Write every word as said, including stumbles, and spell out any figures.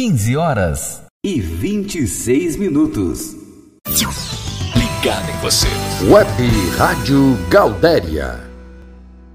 quinze horas e vinte e seis minutos. Ligado em você. Web Rádio Gaudéria.